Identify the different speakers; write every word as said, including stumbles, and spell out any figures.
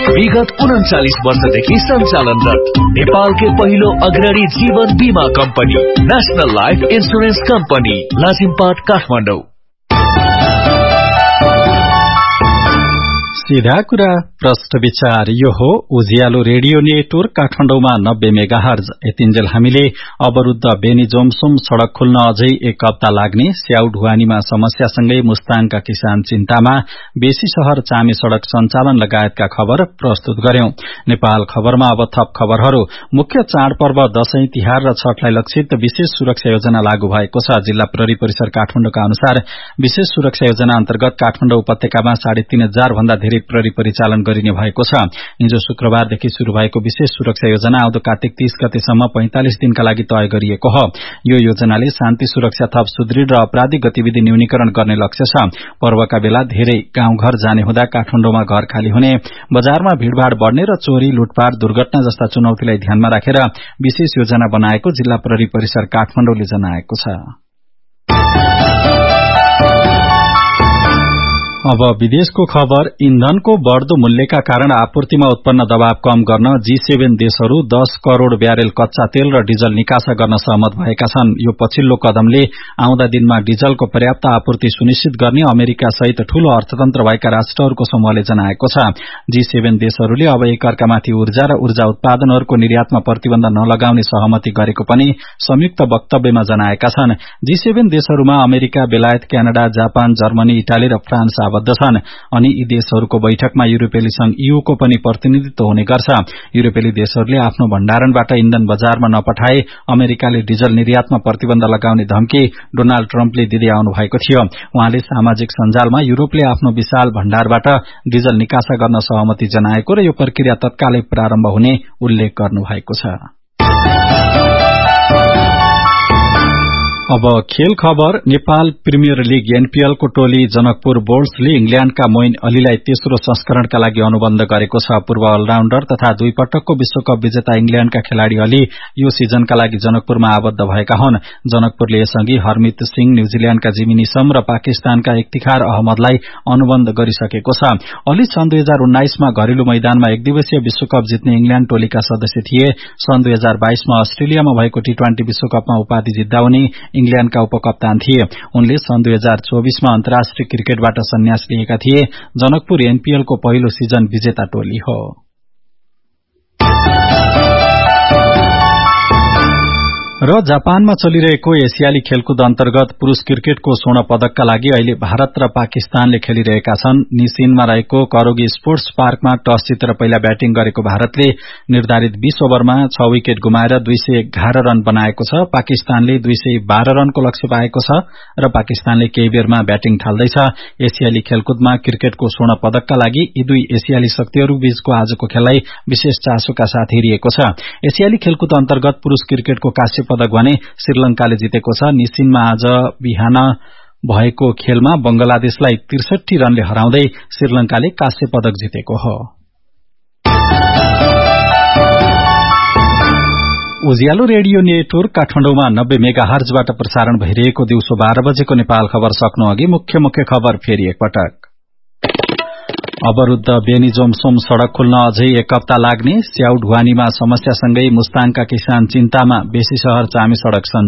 Speaker 1: विगत उन्चालीस वर्षदेखि सञ्चालनरत नेपालकै पहिलो अग्रणी जीवन बीमा company national life insurance company Lazimpat Kathmandu.
Speaker 2: सीधा कुरा प्रश्न विचार यो हो उज्यालो रेडियो नेटवर्क काठमाडौँमा नब्बे मेगाहर्ज। यतिन्जेल हामीले अवरुद्ध बेनी जोमसोम सड़क खुल्न अझै एक हप्ता लाग्ने, स्याउ ढुवानीमा समस्यासँगै मुस्ताङका किसान चिन्तामा, बेसी शहर चामे सड़क सञ्चालन लगायतका खबर प्रस्तुत गर्यौं। नेपाल खबरमा अब थप खबरहरू। मुख्य चाडपर्व दशैं तिहार र छठलाई लक्षित विशेष सुरक्षा योजना लागू भएको छ। जिल्ला प्रहरी परिसर काठमाडौँका अनुसार विशेष सुरक्षा योजना अन्तर्गत काठमाडौँ उपत्यकामा साढे तीन हजार भन्दा धेरै प्रहरी परिचालन गरिने भएको छ। हिजो शुक्रबारदेखि शुरू भएको विशेष सुरक्षा योजना आउँदो कार्तिक तीस गतेसम्म पैंतालिस दिनका लागि तय गरिएको हो। यो योजनाले शान्ति सुरक्षा थप सुदृढ़ र आपराधिक गतिविधि न्यूनीकरण गर्ने लक्ष्य छ। पर्वका बेला धेरै गाउँघर जाने हुँदा काठमाडौँमा घर खाली हुने, बजारमा भीड़भाड़ बढ़ने र चोरी लुटपाट दुर्घटना जस्ता चुनौतीलाई ध्यानमा राखेर विशेष योजना बनाएको जिल्ला प्रहरी परिसर काठमाडौँले जनाएको छ। अब विदेशको खबर। इन्धनको बढ़दो मूल्यका कारण आपूर्तिमा उत्पन्न दबाव कम गर्न जी सेभेन देशहरू दस करोड़ ब्यारेल कच्चा तेल र डिजल निकासा गर्न सहमत भएका छन्। यो पछिल्लो कदमले आउँदा दिनमा डिजलको पर्याप्त आपूर्ति सुनिश्चित गर्ने अमेरिका सहित ठूलो अर्थतन्त्र भएका राष्ट्रहरूको समूहले जनाएको छ। जी सेभेन देशहरूले अब एकअर्कामाथि ऊर्जा र ऊर्जा उत्पादनहरूको निर्यातमा प्रतिबन्ध नलगाउने सहमति गरेको पनि संयुक्त वक्तव्यमा जनाएका छन्। जी सेभेन देशहरूमा अमेरिका, बेलायत, क्यानाडा, जापान, जर्मनी, इटाली र फ्रान्स आबद्ध छन्। अनि यी देशहरूको बैठकमा युरोपेली संघ ईयू को पनि प्रतिनिधित्व हुने गर्छ। युरोपेली देशहरूले आफ्नो भण्डारणबाट इन्धन बजारमा नपठाए अमेरिकाले डिजल निर्यातमा प्रतिबन्ध लगाउने धम्की डोनाल्ड ट्रम्पले दिँदै आउनु भएको थियो। उहाँले सामाजिक सञ्जालमा युरोपले आफ्नो विशाल भण्डारबाट डिजल निकासा गर्न सहमति जनाएको र यो प्रक्रिया तत्कालै प्रारम्भ हुने उल्लेख गर्नु भएको छ। अब खेल खबर। नेपाल प्रिमियर लीग एनपीएल को टोली जनकपुर बोल्ट्सले इंग्ल्याण्डका मोइन अलीलाई तेस्रो संस्करणका लागि अनुबन्ध गरेको छ। पूर्व अलराउण्डर तथा दुई पटकको विश्वकप विजेता इंग्ल्याण्डका खेलाड़ी अली यो सिजनका लागि जनकपुरमा आबद्ध भएका हुन्। जनकपुरले यसअघि हरमित सिंह, न्यूजील्याण्डका जिमी निसम र पाकिस्तानका इफ्तिखार अहमदलाई अनुबन्ध गरिसकेको छ। अली सन् दुई हजार उन्नाइसमा घरेलु मैदानमा एक दिवसीय विश्वकप जित्ने इंग्ल्याण्ड टोलीका सदस्य थिए। सन् दुई हजार बाइसमा अस्ट्रेलियामा भएको टी ट्वेन्टी विश्वकपमा उपाधि जित्दा उनी इंग्ल्याण्डका उपकप्तान थिए। उनले सन् दुई हजार चौबीसमा अन्तर्राष्ट्रिय क्रिकेटबाट सन्यास लिएका थिए। जनकपुर एनपीएल को पहिलो सिजन विजेता टोली हो। र जापानमा चलिरहेको एसियाली खेलकुद अन्तर्गत पुरूष क्रिकेटको स्वर्ण पदकका लागि अहिले भारत र पाकिस्तानले खेलिरहेका छन्। निसिनमा रहेको करोगी स्पोर्ट्स पार्कमा टस जितेर पहिला ब्याटिङ गरेको भारतले निर्धारित बीस ओभरमा छ विकेट गुमाएर दुई सय एघार रन बनाएको छ। पाकिस्तानले दुई सय बाह्र रनको लक्ष्य पाएको छ र पाकिस्तानले केही बेरमा ब्याटिङ थाल्दैछ। एसियाली खेलकुदमा क्रिकेटको स्वर्ण पदकका लागि यी दुई एसियाली शक्तिहरू बीचको आजको खेललाई विशेष चासोका साथ हेरिएको छ। एसियाली खेलकुद अन्तर्गत पुरूष क्रिकेटको काश्य पदक भने श्रीलंकाले जितेको छ। निसिनमा आज बिहान भएको खेलमा बंगलादेशलाई त्रिसठी रनले हराउँदै श्रीलंकाले काश्य पदक जितेको हो। उज्यालो रेडियो नेटवर्क काठमाडौँमा नब्बे मेगाहर्जबाट प्रसारण भइरहेको दिउँसो बाह्र बजेको नेपाल खबर सक्नु अघि मुख्य मुख्य खबर फेरि एकपटक। अवरुद्ध बेनी जोमसोम सड़क खुल्न अझै एक हप्ता लाग्ने, स्याउ ढुवानीमा समस्यासँगै मुस्ताङका किसान चिन्तामा, बेसी शहर चामे सड़क